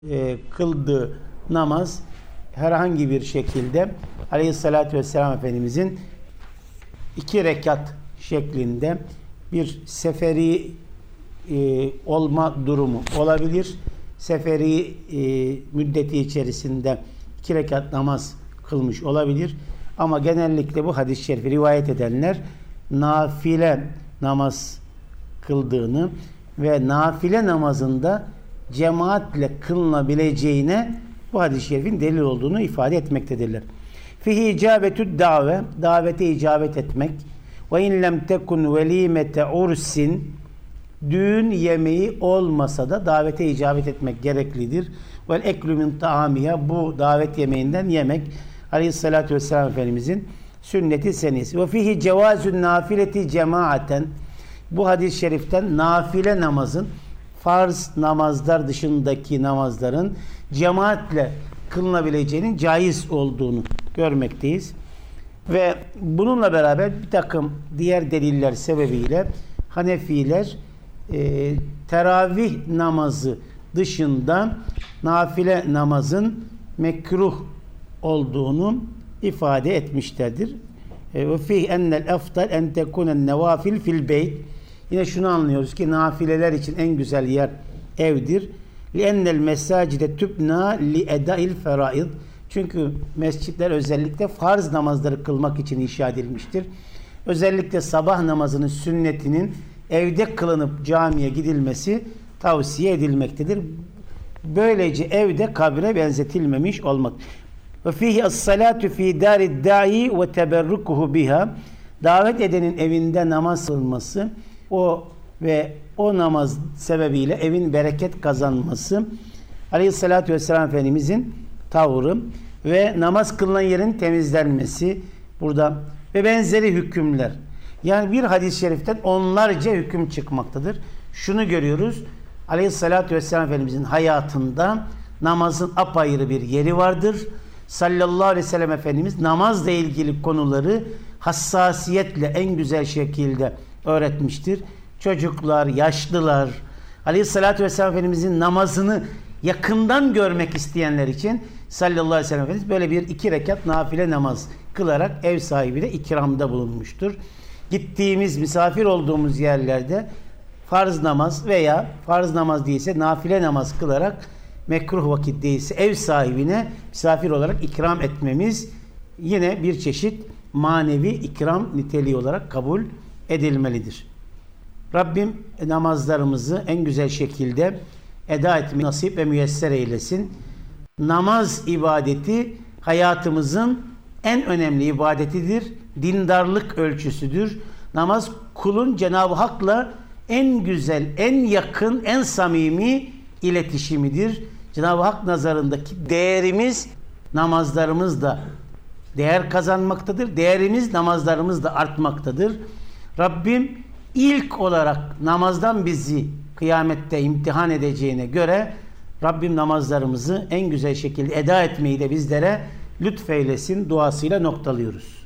kıldığı namaz herhangi bir şekilde Aleyhisselatü Vesselam Efendimizin 2 rekat şeklinde bir seferi olma durumu olabilir. Seferi müddeti içerisinde 2 rekat namaz kılmış olabilir. Ama genellikle bu hadis-i şerifi rivayet edenler nafile namaz kıldığını ve nafile namazında cemaatle kılınabileceğine bu hadis-i şerifin delil olduğunu ifade etmektedirler. Fihi icabetü dave, davete icabet etmek. Ve in lem tekun velimete ursin, düğün yemeği olmasa da davete icabet etmek gereklidir. Vel eklü min taamiya, bu davet yemeğinden yemek Aleyhisselatü Vesselam Efendimizin sünneti senisi. Ve fihi cevazün nafileti cemaaten, bu hadis-i şeriften nafile namazın, farz namazlar dışındaki namazların cemaatle kılınabileceğinin caiz olduğunu görmekteyiz. Ve bununla beraber bir takım diğer deliller sebebiyle Hanefiler teravih namazı dışında nafile namazın mekruh olduğunu ifade etmişlerdir. Ve fih ennel eftal en tekunen nevafil fil beyt. Yine şunu anlıyoruz ki nafileler için en güzel yer evdir. Li'ennel mesacide tübna li edail feraid. Çünkü mescitler özellikle farz namazları kılmak için inşa edilmiştir. Özellikle sabah namazının sünnetinin evde kılınıp camiye gidilmesi tavsiye edilmektedir. Böylece evde kabre benzetilmemiş olmak. Ve fihi as-salatu fi darid da'i ve teberrukuhu biha. Davet edenin evinde namaz kılması, o namaz sebebiyle evin bereket kazanması Aleyhisselatü Vesselam Efendimizin tavrı ve namaz kılınan yerin temizlenmesi burada ve benzeri hükümler. Yani bir hadis-i şeriften onlarca hüküm çıkmaktadır. Şunu görüyoruz. Aleyhisselatü Vesselam Efendimizin hayatında namazın apayrı bir yeri vardır. Sallallahu aleyhi ve sellem Efendimiz namazla ilgili konuları hassasiyetle en güzel şekilde öğretmiştir. Çocuklar, yaşlılar, Aleyhisselatü Vesselam Efendimizin namazını yakından görmek isteyenler için sallallahu aleyhi ve sellem Efendimiz böyle bir 2 rekat nafile namaz kılarak ev sahibine ikramda bulunmuştur. Gittiğimiz, misafir olduğumuz yerlerde farz namaz veya farz namaz değilse nafile namaz kılarak, mekruh vakit değilse ev sahibine misafir olarak ikram etmemiz yine bir çeşit manevi ikram niteliği olarak kabul edilmelidir. Rabbim namazlarımızı en güzel şekilde eda etmeyi nasip ve müyesser eylesin. Namaz ibadeti hayatımızın en önemli ibadetidir. Dindarlık ölçüsüdür. Namaz kulun Cenab-ı Hak'la en güzel, en yakın, en samimi iletişimidir. Cenab-ı Hak nazarındaki değerimiz namazlarımızda değer kazanmaktadır. Değerimiz namazlarımızda artmaktadır. Rabbim ilk olarak namazdan bizi kıyamette imtihan edeceğine göre Rabbim namazlarımızı en güzel şekilde eda etmeyi de bizlere lütfeylesin duasıyla noktalıyoruz.